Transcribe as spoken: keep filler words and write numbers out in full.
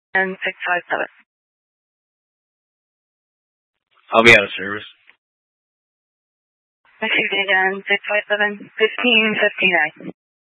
and six five seven. I'll be out of service. Excuse me again, six five seven, fifteen fifty-nine.